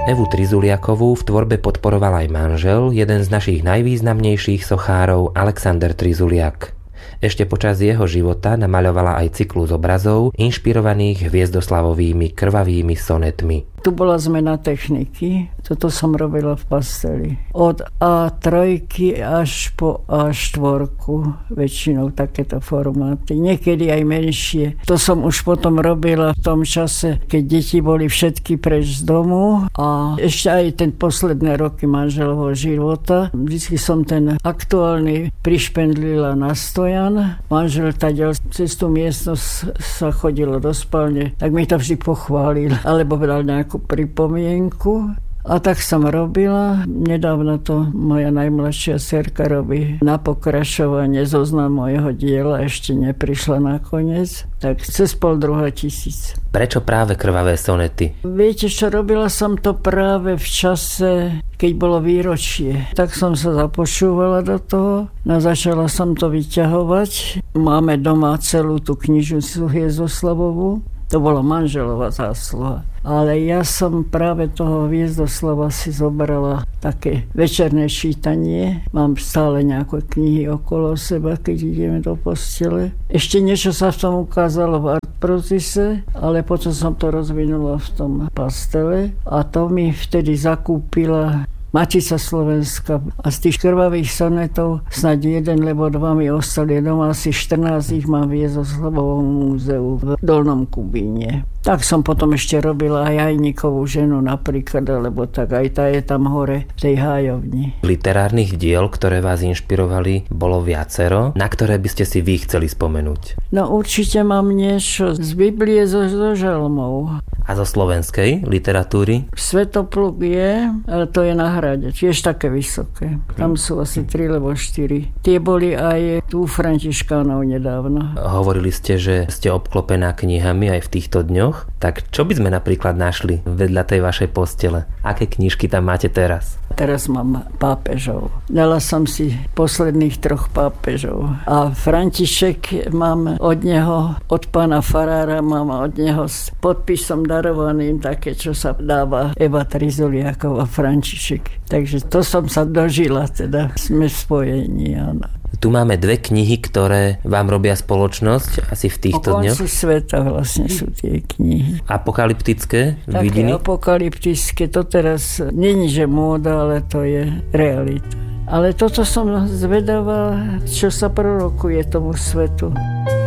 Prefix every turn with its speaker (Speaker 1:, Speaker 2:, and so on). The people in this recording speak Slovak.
Speaker 1: Evu Trizuliakovú v tvorbe podporoval aj manžel, jeden z našich najvýznamnejších sochárov Alexander Trizuliak. Ešte počas jeho života namaľovala aj cyklus obrazov inšpirovaných Hviezdoslavovými krvavými sonetmi.
Speaker 2: Tu bola zmena techniky, toto som robila v pasteli. Od A3 až po A4, väčšinou takéto formáty, niekedy aj menšie. To som už potom robila v tom čase, keď deti boli všetky preč z domu a ešte aj ten posledné roky manželovho života. Vždycky som ten aktuálny prišpendlila na stojan. Manžel tadiaľ cez tú miestnosť sa chodilo do spálne, tak mi to vždy pochválil, alebo dal nejakú pripomienku. A tak som robila. Nedávno to moja najmladšia dcerka robí na pokračovanie zoznam mojho diela. Ešte neprišla nakoniec. Tak cez 5,5 000.
Speaker 1: Prečo práve krvavé sonety?
Speaker 2: Viete čo, robila som to práve v čase, keď bolo výročie. Tak som sa započúvala do toho. Začala som to vyťahovať. Máme doma celú tú knižnicu Hviezdoslavovú. To bola manželová zásluha. Ale ja som práve toho Hviezdoslava si zobrala také večerné čítanie. Mám stále nejaké knihy okolo seba, keď ideme do postele. Ešte niečo sa v tom ukázalo v artprozise, ale potom som to rozvinula v tom pastele. A to mi vtedy zakúpila Matica Slovenska. A z tých krvavých sonetov snáď jeden, lebo dva mi ostali doma. Asi 14 ich mám v Hviezdoslavovom múzeu v Dolnom Kubíne. Tak som potom ešte robila aj Ajnikovú ženu napríklad, lebo tak aj tá je tam hore v tej hájovni.
Speaker 1: Literárnych diel, ktoré vás inšpirovali, bolo viacero. Na ktoré by ste si vy chceli spomenúť?
Speaker 2: No určite mám niečo z Biblie zo žalmov.
Speaker 1: A zo slovenskej literatúry?
Speaker 2: Svetopluk je, ale to je na Hrade, tiež také vysoké. Tam sú asi 3 alebo 4. Tie boli aj tu Františkánov nedávno.
Speaker 1: Hovorili ste, že ste obklopená knihami aj v týchto dňoch. Tak čo by sme napríklad našli vedľa tej vašej postele? Aké knižky tam máte teraz?
Speaker 2: Teraz mám pápežov. Dala som si posledných 3 pápežov. A František mám od neho, od pána farára, mám od neho s podpisom darovaným také, čo sa dáva Eva Trizuliaková František. Takže to som sa dožila, teda sme v spojení, áno.
Speaker 1: Tu máme 2 knihy, ktoré vám robia spoločnosť asi v týchto dňoch.
Speaker 2: O konci sveta vlastne sú tie knihy.
Speaker 1: Apokalyptické
Speaker 2: také
Speaker 1: vidiny?
Speaker 2: Apokalyptické, to teraz není, že móda, ale to je realita. Ale toto som zvedavá, čo sa prorokuje tomu svetu.